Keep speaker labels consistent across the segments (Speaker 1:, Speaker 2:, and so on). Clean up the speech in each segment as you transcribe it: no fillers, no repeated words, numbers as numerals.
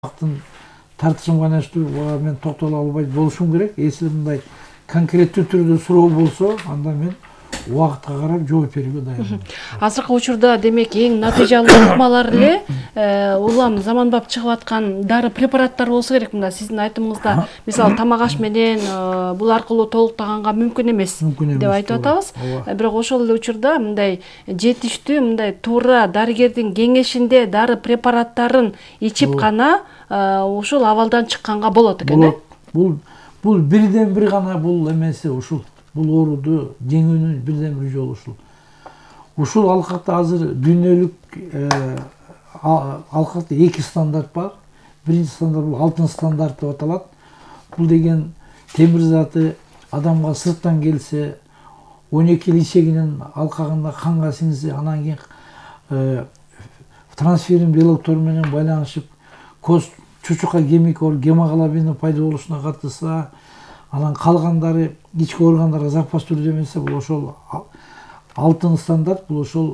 Speaker 1: убакыттын тартышымга айланыштуу мен токтоло албай болушум керек. Если мындай конкреттүү түрдө суроо болсо, анда мен убакытка карап жооп берүүгө даярмын.
Speaker 2: Азыркы учурда демек эң натыйжалуу ыкмалар эле улам заманбап чыгып аткан дары препараттар болсо керек. Мында сиздин айтымыңызда мисалы тамак аш менен бул аркылуу толуктаганга мүмкүн эмес деп айтып атабыз. Бирок ошол эле учурда мындай жетиштүү, мындай туура дарыгердин кеңешинде дары препараттарын ичип гана ушул абалдан чыкканга болот экен, э?
Speaker 1: Бул бирден бир гана бул эмеси ушул. Бул ооруду жеңүүнүн бирден бир жолу ушул. Ушул алкакта азыр дүйнөлүк алкакта эки стандарт бар. Биринчи стандарт бул алтын стандарт деп аталат. Бул деген темир заты адамга сырттан келсе 12 ишегинин алкагында канга сиңсе, анан кийин трансферин белоктор менен байланышып көз чучукка кемик гемоглобиндин пайда болушуна катышса, анан калгандары ички органдарга запас түрдө эмесе, бул ошол алтын стандарт, бул ошол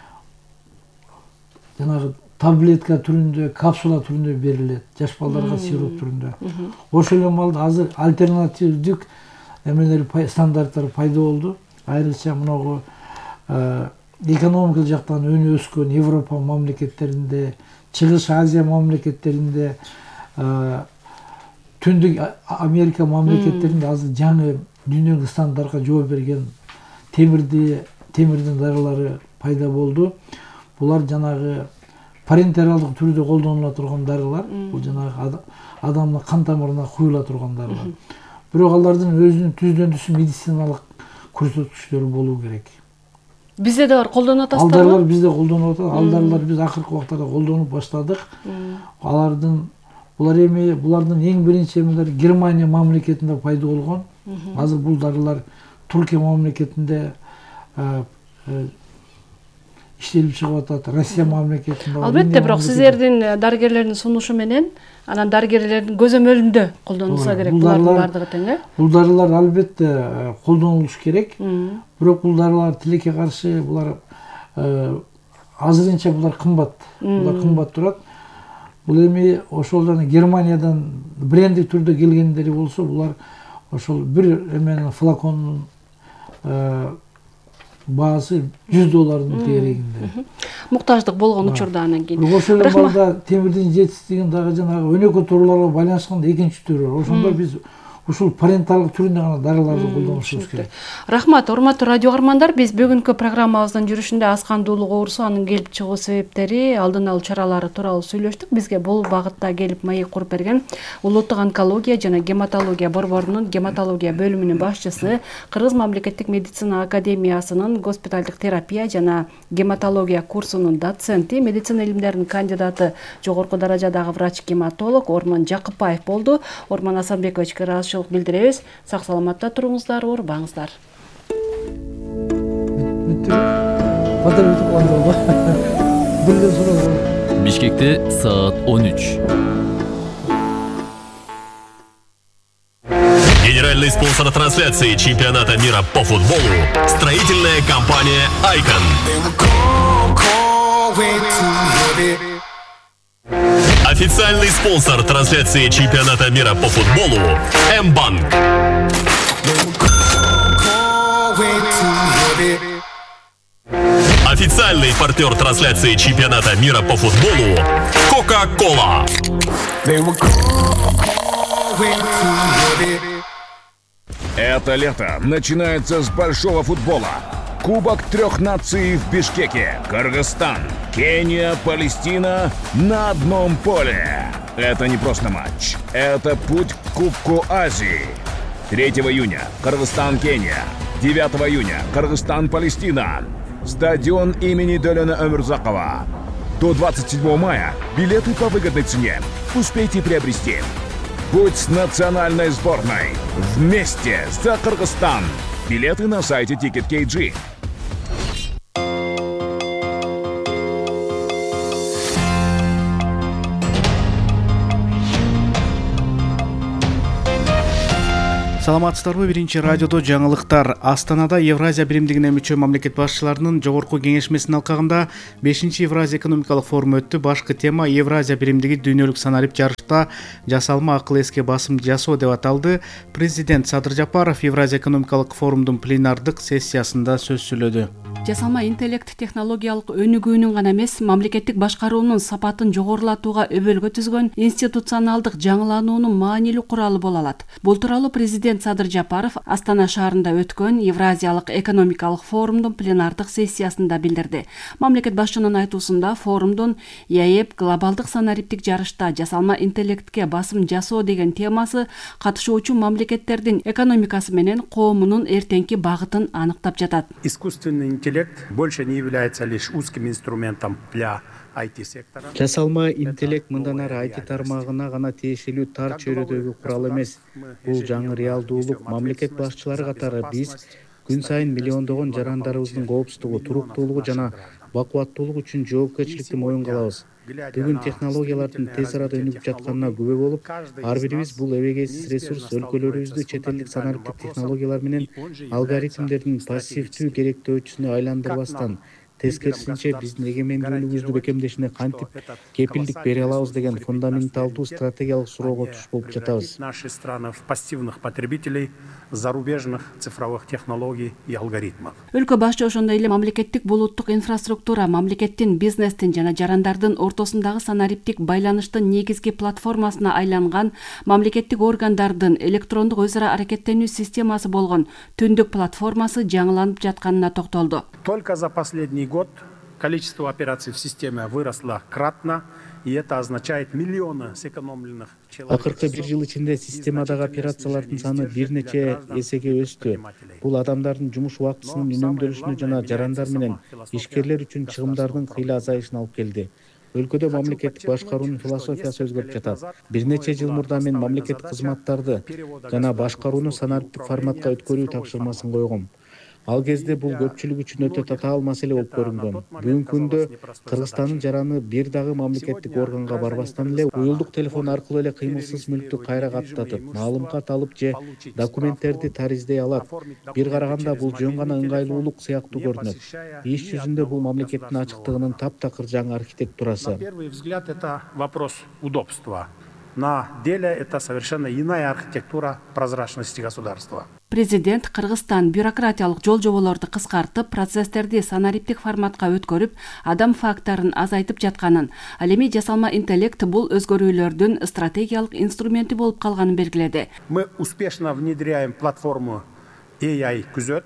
Speaker 1: жанагы таблетка түрүндө, капсула түрүндө берилет, жаш балдарга сироп түрүндө. Ошол эле маалда азыр альтернативдик эмелер стандарттар пайда болду. Айрыкча мынагу экономикалык жактан өнү өскөн Европа мамлекеттеринде, Чыгыш Азия мамлекеттеринде, Түндүк Америка мамлекеттеринде азыр жаңы дүйнөлүк стандартка жооп берген темирдин дарылары пайда болду. Булар жанагы парентералдык түрдө колдонула турган дарылар. Бул жанагы адамдын кан тамырына куюла турган дарылар. Бирок алардын өзүнүн түздөн түз медициналык көрсөткүчтөрү болуу керек.
Speaker 2: Бизде да бар, колдонуп атасыздар?
Speaker 1: Ал дарылар бизде колдонуп атат. Ал дарылар биз акыркы убактарда колдонуп баштадык. Булардын эң биринчи эмелери Германия мамлекетинде пайда болгон. Азыр бул дарылар Туркия мамлекетинде иштелип чыгып атат. Россия мамлекетинде.
Speaker 2: Албетте, бирок сиздердин дарыгерлердин сунушу менен, анан дарыгерлердин көзөмөлүндө колдонулса керек булардын бардыгы тең, э?
Speaker 1: Бул дарылар албетте колдонулуш керек. Бирок бул дарылар тилекке каршы, булар азырынча булар кымбат. Булар кымбат турат. Бул эми ошол жана Германиядан брендик түрдө келгендери болсо, булар ошол бир эменин флаконунун баасы $100 тегерегинде.
Speaker 2: Муктаждык болгон учурда анан кийин.
Speaker 1: Ошол эле балда темирдин жетишсиздигин дагы жанагы өнөкөй турууларга байланышканда экинчи түрү бар. Ошондо биз ушул паренталдык түрүндө гана дарыларды колдонушубуз керек.
Speaker 2: Рахмат, урматтуу радио каармандар, биз бүгүнкү программабыздын жүрүшүндө ас кандуулук оорусу, анын келип чыгуу себептери, алдын алуу чаралары тууралуу сүйлөштүк. Бизге бул багытта келип маек куруп берген Улуттук онкология жана гематология борборунун гематология бөлүмүнүн башчысы, Кыргыз мамлекеттик медицина академиясынын госпиталдык терапия жана гематология курсунун доценти, медицина илимдеринин кандидаты, жогорку даражадагы врач-гематолог Ормон Жакыпбаев болду. Ормон Асанбековичке билдиребиз. Сак саламатта туруңуздар, оорубаңыздар.
Speaker 3: Бишкекте саат 13.
Speaker 4: Генеральный спонсор трансляции чемпионата мира по футболу – строительная компания «Айкон». Официальный спонсор трансляции чемпионата мира по футболу – М-банк. Официальный партнер трансляции чемпионата мира по футболу – Кока-Кола.
Speaker 5: Это лето начинается с большого футбола. Кубок 3 наций в Бишкеке. Кыргызстан, Кения, Палестина на одном поле. Это не просто матч. Это путь к Кубку Азии. 3 июня Кыргызстан, Кения. 9 июня Кыргызстан, Палестина. Стадион имени Долена Омурзакова. До 27 мая билеты по выгодной цене. Успейте приобрести. Будь с национальной сборной. Вместе за Кыргызстан. Билеты на сайте Ticket.kg.
Speaker 6: Саламатсыздарбы, биринчи радиодо жаңылыктар. Астанада Евразия биримдигине мүчө мамлекет башчыларынын жогорку кеңешмесинин алкагында 5-чи Евразия экономикалык форуму өттү. Башкы тема Евразия биримдиги дүйнөлүк санарип жарышта жасалма акыл эске басым жасоо деп аталды. Президент Садыр Жапаров Евразия экономикалык форумдун пленардык сессиясында сөз сүйлөдү.
Speaker 2: Жасалма интеллект технологиялык өнүгүүнүн гана эмес, мамлекеттик башкаруунун сапатын жогорулатууга өбөлгө түзгөн институционалдык жаңылануунун маанилүү куралы боло алат. Бул тууралуу президент Садыр Жапаров Астана шаарында өткөн Евразиялык экономикалык форумдун пленардык сессиясында билдирди. Мамлекет башчынын айтуусунда форумдун ЕАЭП глобалдык санариптик жарышта жасалма интеллектке басым жасоо деген темасы катышуучу мамлекеттердин экономикасы менен коомунун эртеңки багытын аныктап жатат.
Speaker 7: Искусственный интеллект больше не является лишь узким инструментом для IT-сектора.
Speaker 6: Жасалма интеллект мындан ары IT тармагына гана тиешелүү тар чөйрөдөгү курал эмес. Бул жаңы реалдуулук. Мамлекет башчылары катары биз күн сайын миллиондогон жарандарыбыздын коопсуздугу, туруктуулугу жана бакубаттуулугу үчүн жоопкерчиликти моюнга алабыз. Бүгүн технологиялардын тез арада өнүгүп жатканына күбө болуп, ар бирибиз бул эбегейсиз ресурс өлкөлөрүбүздү чет элдик санариптик технологиялар менен алгоритмдердин пассивдүү керектөөчүсүнө айландырбастан, тескерисинче биздин эгемендүүлүгүбүздү бекемдешине кантип кепилдик бере алабыз деген фундаменталдуу стратегиялык суроого туш болуп жатабыз.
Speaker 7: Наши страны в пассивных потребителей зарубежных цифровых технологий и алгоритмов.
Speaker 2: Өлкө башчы ошондой эле мамлекеттик булуттук инфраструктура, мамлекеттин, бизнестин жана жарандардын ортосундагы санариптик байланыштын негизги платформасына айланган мамлекеттик органдардын электрондук өз ара аракеттенүү системасы болгон Түндүк платформасы жаңыланып жатканына токтолду.
Speaker 7: Только за последний год количество операций в системе выросло кратно, и это означает миллионы сэкономленных человек.
Speaker 6: Акыркы бир жыл ичинде системадагы операциялардын саны бир нече эсеге өстү. Бул адамдардын жумуш убактысынын үнөмдөлүшүнө жана жарандар менен ишкерлер үчүн чыгымдардын кыйла азайышына алып келди. Өлкөдө мамлекеттик башкаруунун философиясы өзгөрүп жатат. Бир нече жыл мурда мен мамлекеттик кызматтарды жана башкарууну санариптик форматка өткөрүү тапшырмасын койгом. Ал кезде бул көпчүлүк үчүн өтө татаал маселе болуп көрүнгөн. Бүгүнкү күндө Кыргызстандын жараны бир дагы мамлекеттик органга барбастан эле уюлдук телефон аркылуу эле кыймылсыз мүлктү кайра каттатып, маалымат алып же документтерди тариздей алат. Бир караганда бул жөн гана ыңгайлуулук сыяктуу көрүнөт. Иш жүзүндө бул мамлекеттин ачыктыгынын таптакыр жаңы архитектурасы.
Speaker 7: На первый взгляд это вопрос удобства. На деле это совершенно иная архитектура прозрачности государства.
Speaker 2: Президент Кыргызстан бюрократиялык жол-жоболорду кыскартып, процесстерди санариптик форматка өткөрүп, адам фактарын азайтып жатканын, ал эми жасалма интеллект бул өзгөрүүлөрдүн стратегиялык инструменти болуп калганын белгиледи.
Speaker 7: Мы успешно внедряем платформу AI Күзөт.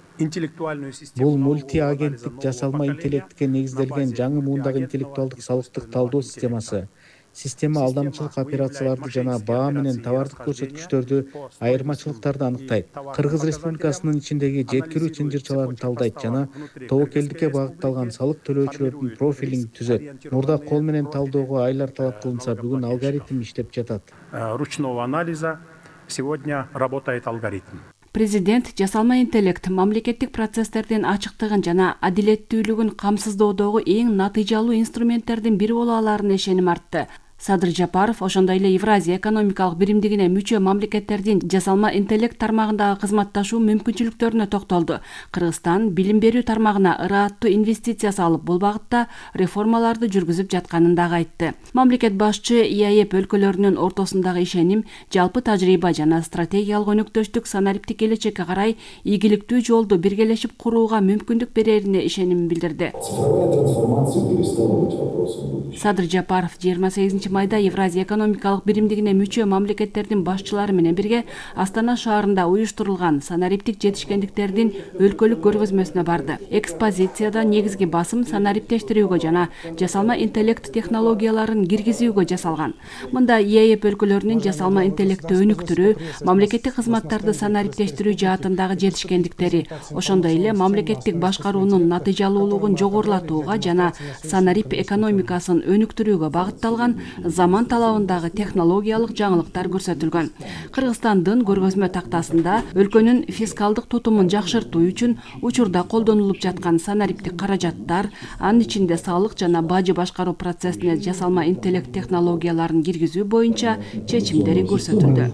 Speaker 6: Бул мультиагенттик жасалма интеллектке негизделген жаңы муундагы интеллектуалдык салыктык талдоо системасы. Система алдамчылык операцияларды жана баа менен товардык көрсөткүчтөрдү, айырмачылыктарды аныктайт. Кыргыз Республикасынын ичиндеги жеткирүү чынжырчаларын талдайт жана тобокелдикке багытталган салык төлөөчүлөрдүн профилин түзөт. Мурда кол менен талдоого айлар талап кылынса, бүгүн алгоритм иштеп жатат.
Speaker 7: Ручного анализа сегодня работает алгоритм.
Speaker 2: Президент жасалма интеллект мамлекеттик процесстердин ачыктыгын жана адилеттүүлүгүн камсыздоодогу эң натыйжалуу инструменттердин бири боло аларына ишеним артты. Садыр Жапаров ошондой эле Евразия экономикалык биримдигине мүчө мамлекеттердин жасалма интеллект тармагындагы кызматташуу мүмкүнчүлүктөрүнө токтолду. Кыргызстан билим берүү тармагына ырааттуу инвестиция салып, бул багытта реформаларды жүргүзүп жатканын дагы айтты. Мамлекет башчы ЕАЭП өлкөлөрүнүн ортосундагы ишеним, жалпы тажрыйба жана стратегиялык өнөктөштүк санариптик келечекке карай ийгиликтүү жолду биргелешип курууга мүмкүндүк берерине ишенимин билдирди. Садыр Жапаров 28 майда Евразия экономикалык биримдигине мүчө мамлекеттердин башчылары менен бирге Астана шаарында уюштурулган санариптик жетишкендиктердин өлкөлүк көргөзмөсүнө барды. Экспозицияда негизги басым санариптештирүүгө жана жасалма интеллект технологияларын киргизүүгө жасалган. Мында ЕАЭП өлкөлөрүнүн жасалма интеллектти өнүктүрүү, мамлекеттик кызматтарды санариптештирүү жаатындагы жетишкендиктери, ошондой эле мамлекеттик башкаруунун натыйжалуулугун жогорулатууга жана санарип экономикасын өнүктүрүүгө багытталган заман талабындагы технологиялык жаңылыктар көрсөтүлгөн. Кыргызстандын көргөзмө тактасында өлкөнүн фискалдык тутумун жакшыртуу үчүн учурда колдонулуп жаткан санариптик каражаттар, анын ичинде салык жана бажы башкаруу процессине жасалма интеллект технологияларын киргизүү боюнча чечимдери көрсөтүлдү.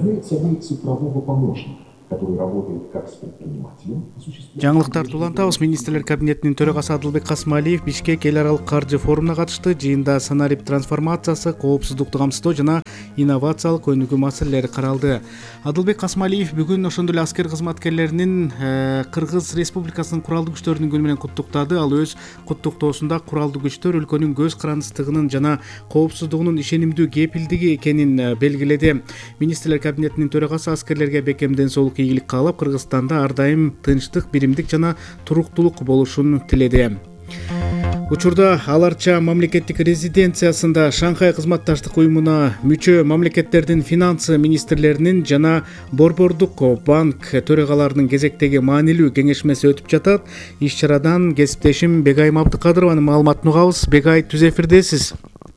Speaker 6: Жаңылыктарды улантабыз. Министрлер кабинетинин төрагасы Адылбек Касмалиев Бишкек эл аралык каржы форумуна катышты. Жыйында санарип трансформациясы, коопсуздукту камсыздоо жана инновациялык өнүгүү маселелери каралды. Адылбек Касмалиев бүгүн ошондой эле аскер кызматкерлеринин Кыргыз Республикасынын куралдуу күчтөрүнүн күнү менен куттуктады. Ал өз куттуктоосунда куралдуу күчтөр өлкөнүн көз карандысыздыгынын жана коопсуздугунун ишенимдүү кепилдиги экенин белгиледи. Министрлер кабинетинин төрагасы аскерлерге бекем соолук ийгилик каалап, Кыргызстанда ар дайым тынчтык, биримдик жана туруктуулук болушун тиледи. Учурда аларча мамлекеттик резиденциясында Шанхай кызматташтык уюмуна мүчө мамлекеттердин финансы министрлеринин жана Борбордук банк төрагаларынын кезектеги маанилүү кеңешмеси өтүп жатат. Иш-чарадан кесиптешим Бегайым Абдыкадырованын маалыматын угабыз. Бегай, түз эфирдесиз.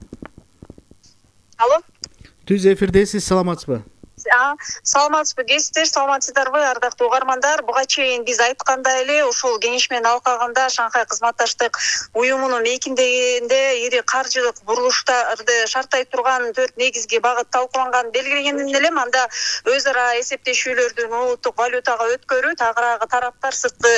Speaker 8: Алло.
Speaker 6: Түз эфирдесиз, саламатсызбы?
Speaker 8: Саламатсызбы кесиптеш, саламатсыздарбы ардактуу угармандар. Буга чейин биз айткандай эле ушул кеңешменин алкагында Шанхай кызматташтык уюмунун мейкиндегенде ири каржылык бурулуштарды шарттай турган 4 негизги багыт талкууланган белгилегенден элем анда өз ара эсептешүүлөрдүн улуттук валютага өткөрүү, тагыраагы тараптар сырткы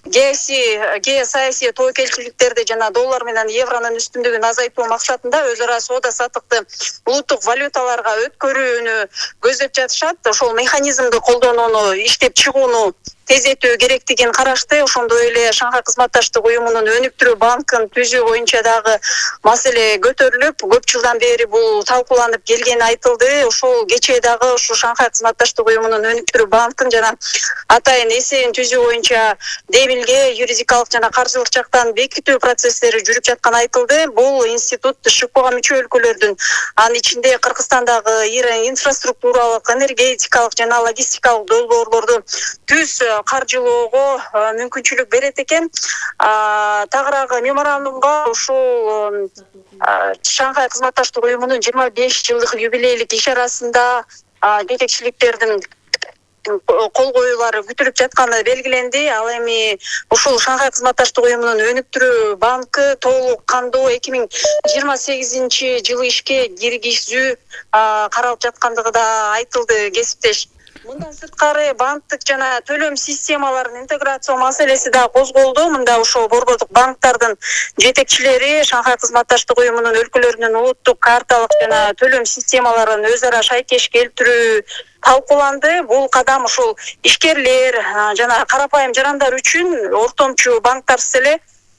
Speaker 8: геосаясий тобокелчиликтерди жана доллар менен евронун үстүндүгүн азайтуу максатында өз ара соода саттыкты улуттук валюталарга өткөрүүнү көздөп жатышат. Ошол механизмди колдонууну, иштеп чыгууну тездетүү керектигин карашты. Ошондой эле Шанхай кызматташтык уюмунун өнүктүрүү банкын түзүү боюнча дагы маселе көтөрүлүп, көп жылдан бери бул талкууланып келгени айтылды. Ошол кечээ дагы ушу Шанхай кызматташтык уюмунун өнүктүрүү банкын жана атайын эсебин түзүү боюнча демилге юридикалык жана каржылык жактан бекитүү процесстери жүрүп жатканы айтылды. Бул институт ШКОга мүчө өлкөлөрдүн, анын ичинде Кыргызстандагы инфраструктуралык, энергетикалык жана логистикалык долбоорлорду түз каржылоого мүмкүнчүлүк берет экен. Тагыраагы меморандумга ушул Шанхай кызматташтык уюмунун 25 жылдык юбилейлик иш-чарасында жетекчиликтердин кол коюулары күтүлүп жатканы белгиленди. Ал эми ушул Шанхай кызматташтык уюмунун өнүктүрүү банкы толук кандуу 2028 жылы ишке киргизүү каралып жаткандыгы да айтылды кесиптеш. Мындан сырткары банктык жана төлөм системаларынын интеграциялоо маселеси да козголду. Мында ошол борбордук банктардын жетекчилери Шанхай кызматташтык уюмунун өлкөлөрүнүн улуттук карталык жана төлөм системаларын өз ара шайкеш келтирүү талкууланды. Бул кадам ушул ишкерлер жана карапайым жарандар үчүн ортомчу банктарсыз эле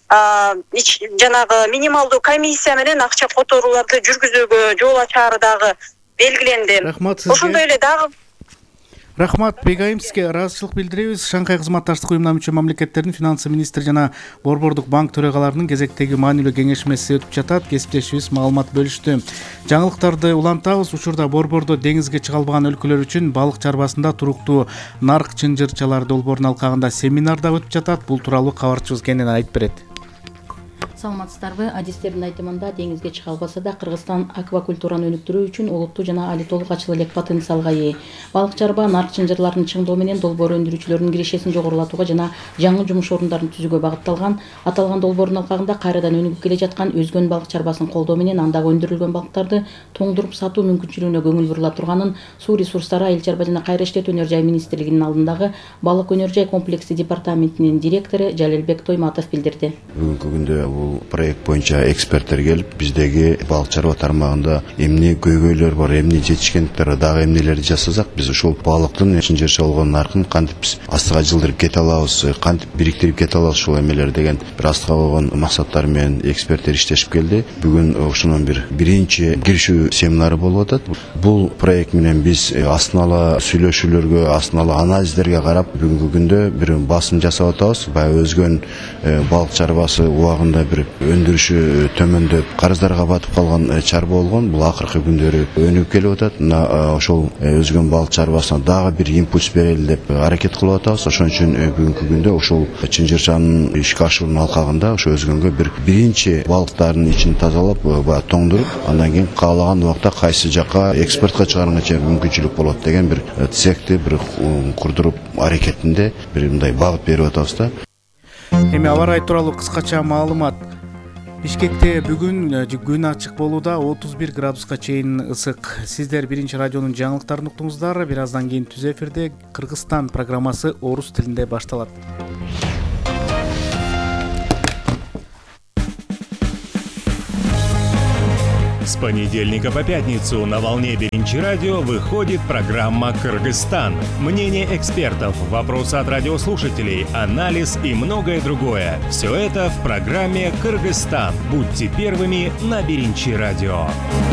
Speaker 8: жанагы минималдуу комиссия менен акча которууларды жүргүзүүгө жол ачаары дагы белгиленди.
Speaker 6: Рахмат сизге.
Speaker 8: Ошондой эле дагы
Speaker 6: Рахмат, Бегайым, сизге ыраазычылык билдиребиз. Шанхай кызматташтык уюмуна мүчө мамлекеттердин финансы министри жана Борбордук банк төрагаларынын кезектеги маанилүү кеңешмеси өтүп жатат. Кесиптешибиз маалымат бөлүштү. Жаңылыктарды улантабыз. Учурда борбордо деңизге чыга албаган өлкөлөр үчүн балык чарбасында туруктуу нарк чынжырчалар долбоорунун алкагында семинар да өтүп жатат. Бул тууралуу кабарчыбыз кенен айтып берет.
Speaker 9: Саламатсыздарбы? Адистердин айтымында деңизге чыга албаса да Кыргызстан аквакультураны өнүктүрүү үчүн улуттуу жана али толук ачык элек потенциалга ээ. Балык чарба, нарк чынжырларын чыңдоо менен долбоор өндүрүүчүлөрдүн кирешесин жогорулатууга жана жаңы жумуш орундарын түзүүгө багытталган. Аталган долбоордун алкагында кайрадан өнүгүп келе жаткан өзгөн балык чарбасын колдоо менен андагы өндүрүлгөн балыктарды тоңдуруп сатуу мүмкүнчүлүгүнө көңүл бурула турганын Суу ресурстары, айыл чарба жана кайра иштетүү өнөр жай министрлигинин алдындагы балык өнөр жай комплекси департаментинин директору Жалелбек Тойматов билдирди.
Speaker 10: Бүгүнкү күндө бул проект боюнча эксперттер келип, биздеги балык чарба тармагында эмне көйгөйлөр бар, эмне жетишкендиктер, дагы эмнелерди жасасак, биз ушул балыктын чынжырча болгон наркын кантип биз астыга жылдырып кете алабыз, кантип бириктирип кете алабыз ушул эмелер деген бир астыга койгон максаттар менен эксперттер иштешип келди. Бүгүн ошонун биринчи киришүү семинары болуп атат. Бул проект менен биз астын ала сүйлөшүүлөргө, астын ала анализдерге карап, бүгүнкү күндө бир басым жасап атабыз. Баягы өзгөн балык чарбасы убагында бир өндүрүшү төмөндөп карыздарга батып калган чарба болгон. Бул акыркы күндөрү өнүгүп келип атат. Мына ошол өзгөн балык чарбасына дагы бир импульс берели деп аракет кылып атабыз. Ошон үчүн бүгүнкү күндө ошол Чынжырчанын ишке ашуунун алкагында ошо өзгөнгө биринчи балыктардын ичин тазалап, баягы тоңдуруп, андан кийин каалаган убакта кайсы жакка экспортко чыгарганга мүмкүнчүлүк болот деген бир цехти бир курдуруп аракетинде бир мындай багыт берип атабыз да.
Speaker 6: Эми аба ырайы тууралуу кыскача маалымат. Бишкекте бүгүн күн ачык болууда, 31 градуска чейин ысык. Сиздер биринчи радионун жаңылыктарын уктуңуздар. Бир аздан кийин түз эфирде Кыргызстан программасы орус тилинде башталат.
Speaker 11: С понедельника по пятницу на волне Биринчи радио выходит программа «Кыргызстан». Мнение экспертов, вопросы от радиослушателей, анализ и многое другое. Все это в программе «Кыргызстан». Будьте первыми на Биринчи радио.